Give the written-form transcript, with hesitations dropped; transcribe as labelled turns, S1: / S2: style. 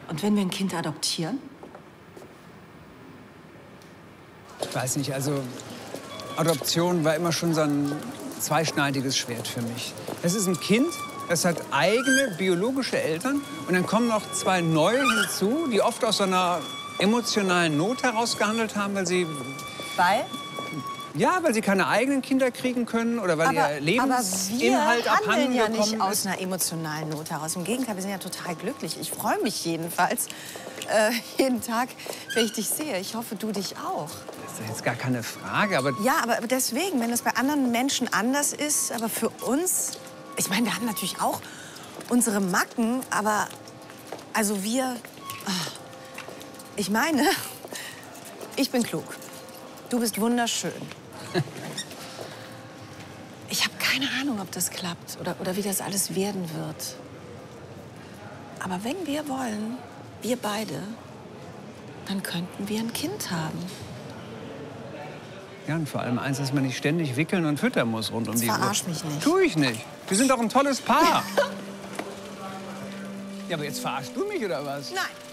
S1: Und wenn wir ein Kind adoptieren?
S2: Ich weiß nicht, also Adoption war immer schon so ein zweischneidiges Schwert für mich. Es ist ein Kind, es hat eigene biologische Eltern und dann kommen noch zwei neue hinzu, die oft aus so einer emotionalen Not heraus gehandelt haben, weil sie...
S1: Weil?
S2: Ja, weil sie keine eigenen Kinder kriegen können oder weil ihr Lebensinhalt abhanden
S1: handeln ja
S2: gekommen
S1: nicht aus
S2: ist.
S1: einer emotionalen Not heraus. Im Gegenteil, wir sind ja total glücklich. Ich freue mich jedenfalls jeden Tag, wenn ich dich sehe. Ich hoffe, du dich auch.
S2: Das ist jetzt gar keine Frage, aber...
S1: Ja, aber deswegen, wenn es bei anderen Menschen anders ist, aber für uns... Ich meine, wir haben natürlich auch unsere Macken, aber also wir... Ich meine, ich bin klug. Du bist wunderschön. Ich habe keine Ahnung, ob das klappt oder wie das alles werden wird. Aber wenn wir wollen, wir beide, dann könnten wir ein Kind haben.
S2: Ja, und vor allem eins, dass man nicht ständig wickeln und füttern muss rund um die Uhr.
S1: Verarsch mich nicht.
S2: Tu ich nicht. Wir sind doch ein tolles Paar. Ja, aber jetzt verarschst du mich, oder was?
S1: Nein.